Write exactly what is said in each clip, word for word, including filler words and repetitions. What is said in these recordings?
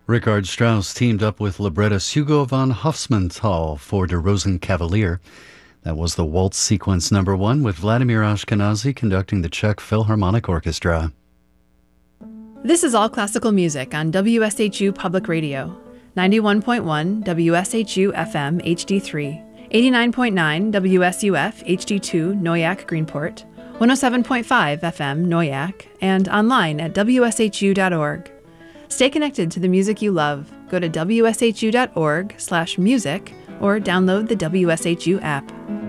Richard Strauss teamed up with librettist Hugo von Hofmannsthal for Der Rosenkavalier. That was the Waltz Sequence number one with Vladimir Ashkenazy conducting the Czech Philharmonic Orchestra. This is All Classical Music on W S H U Public Radio. ninety-one point one W S H U F M H D three, eighty-nine point nine W S U F H D two Noyak Greenport, one oh seven point five F M Noyak, and online at W S H U dot org. Stay connected to the music you love. Go to W S H U dot org slash music or download the W S H U app.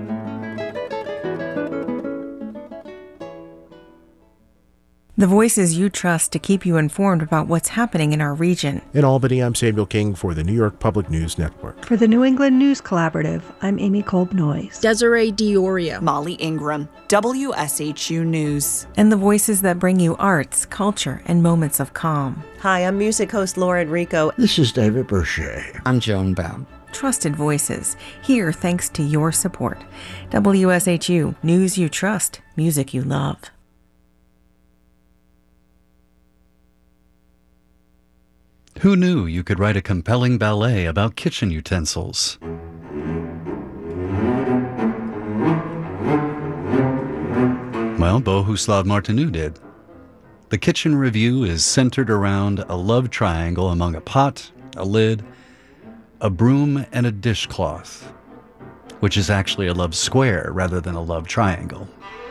The voices you trust to keep you informed about what's happening in our region. In Albany, I'm Samuel King for the New York Public News Network. For the New England News Collaborative, I'm Amy Kolb-Noyes. Desiree Diorio. Molly Ingram, W S H U News. And the voices that bring you arts, culture, and moments of calm. Hi, I'm music host Laura Enrico. This is David Boucher. I'm Joan Baum. Trusted voices, here thanks to your support. W S H U, news you trust, music you love. Who knew you could write a compelling ballet about kitchen utensils? Well, Bohuslav Martinu did. The Kitchen Review is centered around a love triangle among a pot, a lid, a broom, and a dishcloth, which is actually a love square rather than a love triangle.